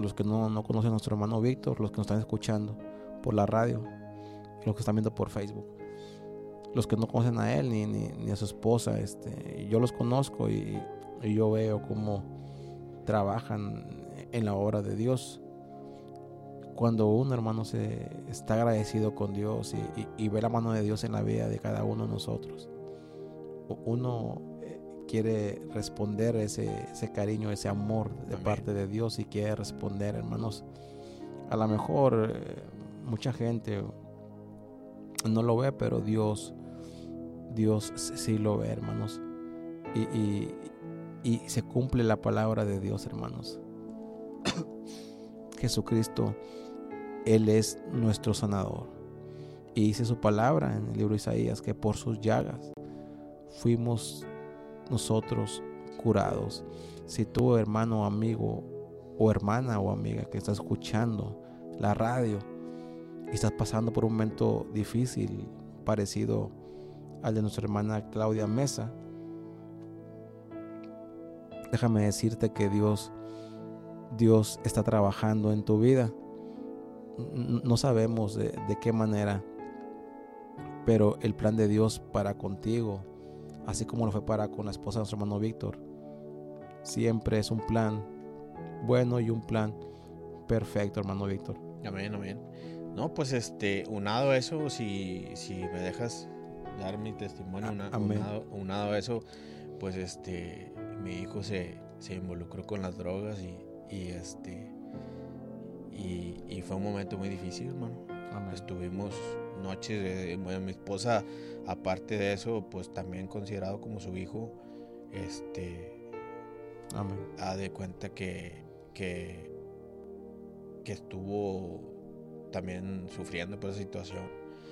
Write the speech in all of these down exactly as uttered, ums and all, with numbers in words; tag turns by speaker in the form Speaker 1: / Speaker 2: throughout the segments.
Speaker 1: los que no, no conocen a nuestro hermano Víctor, los que nos están escuchando por la radio, los que están viendo por Facebook, los que no conocen a él ni, ni, ni a su esposa, este, yo los conozco y, y yo veo cómo trabajan en la obra de Dios. Cuando un hermano se está agradecido con Dios y, y, y ve la mano de Dios en la vida de cada uno de nosotros, uno quiere responder ese, ese cariño, ese amor de Amén. Parte de Dios, y quiere responder, hermanos. A lo mejor eh, mucha gente no lo ve, pero Dios Dios sí lo ve, hermanos, y, y, y se cumple la palabra de Dios, hermanos. Jesucristo, Él es nuestro sanador, y dice su palabra en el libro de Isaías que por sus llagas fuimos nosotros curados. Si tú, hermano, amigo o hermana o amiga que estás escuchando la radio y estás pasando por un momento difícil parecido al de nuestra hermana Claudia Mesa, déjame decirte que Dios Dios está trabajando en tu vida. No sabemos de, de qué manera, pero el plan de Dios para contigo, así como lo fue para con la esposa de nuestro hermano Víctor, siempre es un plan bueno y un plan perfecto, hermano Víctor.
Speaker 2: Amén, amén. No, pues este, unado a eso, si, si me dejas dar mi testimonio, una, unado, unado a eso, pues este, mi hijo se, se involucró con las drogas y, y este, y, y fue un momento muy difícil, hermano. Amén. Estuvimos noches, de, bueno, mi esposa, aparte de eso, pues también considerado como su hijo, este,
Speaker 1: Amén.
Speaker 2: Ha de cuenta que, que, que estuvo también sufriendo por esa situación,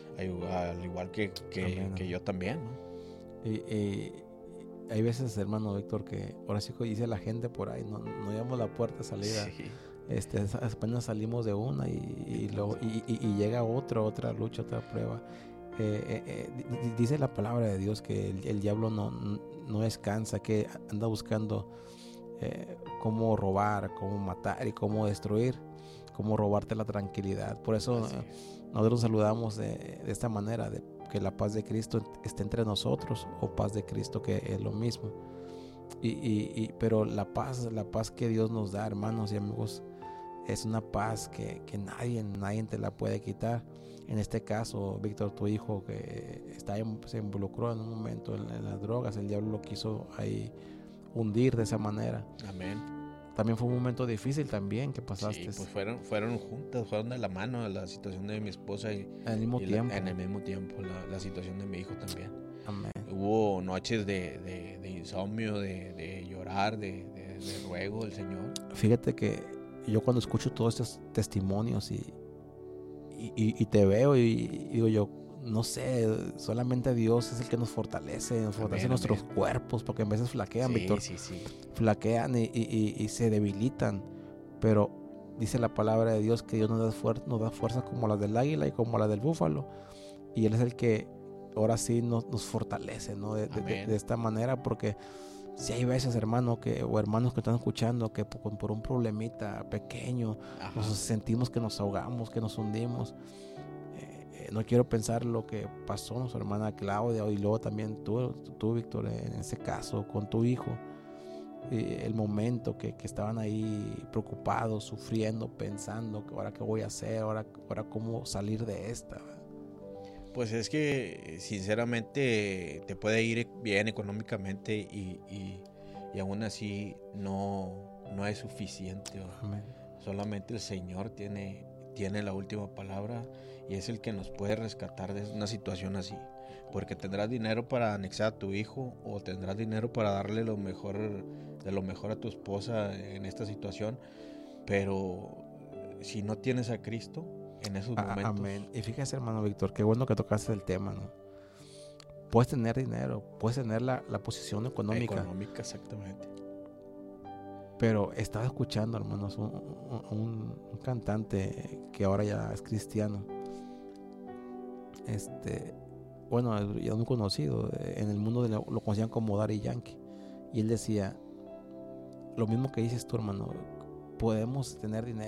Speaker 2: al igual que, que, Amén. que yo también, ¿no?
Speaker 1: Y, y hay veces, hermano Víctor, que ahora sí que dice la gente por ahí, no, no llegamos a la puerta de salida. Sí. Este, apenas salimos de una y, y, lo, y, y, y llega otra, otra lucha, otra prueba. Eh, eh, eh, dice la palabra de Dios que el, el diablo no, no descansa, que anda buscando eh, cómo robar, cómo matar y cómo destruir, cómo robarte la tranquilidad. Por eso eh, nosotros saludamos de, de esta manera, de que la paz de Cristo esté entre nosotros, o paz de Cristo, que es lo mismo. Y, y, y, pero la paz, la paz que Dios nos da, hermanos y amigos, es una paz que, que nadie, nadie te la puede quitar. En este caso, Víctor, tu hijo, que está, se involucró en un momento en, en las drogas, el diablo lo quiso ahí hundir de esa manera.
Speaker 2: Amén.
Speaker 1: También fue un momento difícil también que pasaste.
Speaker 2: Sí, pues fueron, fueron juntas, fueron de la mano la situación de mi esposa y,
Speaker 1: al mismo
Speaker 2: y
Speaker 1: tiempo.
Speaker 2: La, en el mismo tiempo la, la situación de mi hijo también.
Speaker 1: Amén.
Speaker 2: Hubo noches de, de, de insomnio, de, de llorar, de, de, de ruego del Señor.
Speaker 1: Fíjate que yo cuando escucho todos estos testimonios y, y, y te veo y, y digo yo, no sé, solamente Dios es el que nos fortalece, nos fortalece amén, nuestros amén. cuerpos, porque a veces flaquean,
Speaker 2: sí,
Speaker 1: Víctor,
Speaker 2: sí, sí.
Speaker 1: flaquean y, y, y, y se debilitan, pero dice la palabra de Dios que Dios nos da, fuer- nos da fuerza como la del águila y como la del búfalo, y Él es el que ahora sí nos, nos fortalece, ¿no? De, de, de, de esta manera, porque si hay veces, hermano, que, o hermanos que están escuchando, que por, por un problemita pequeño nos sentimos que nos ahogamos, que nos hundimos. Eh, eh, no quiero pensar lo que pasó con su hermana Claudia, y luego también tú, tú Víctor, en ese caso, con tu hijo. Eh, el momento que, que estaban ahí preocupados, sufriendo, pensando, ahora qué voy a hacer, ahora, ahora cómo salir de esta.
Speaker 2: Pues es que sinceramente te puede ir bien económicamente y, y, y aún así no, no es suficiente.
Speaker 1: Amén.
Speaker 2: Solamente el Señor tiene, tiene la última palabra y es el que nos puede rescatar de una situación así. Porque tendrás dinero para anexar a tu hijo o tendrás dinero para darle lo mejor, de lo mejor a tu esposa en esta situación, pero si no tienes a Cristo en esos momentos.
Speaker 1: Amén. Y fíjese, hermano Víctor, qué bueno que tocaste el tema, ¿no? Puedes tener dinero, puedes tener la, la posición económica.
Speaker 2: Económica, exactamente.
Speaker 1: Pero estaba escuchando, hermanos, un, un, un cantante que ahora ya es cristiano. Este, bueno, ya muy conocido. En el mundo de lo, lo conocían como Daddy Yankee. Y él decía, lo mismo que dices tú, hermano. podemos tener dinero.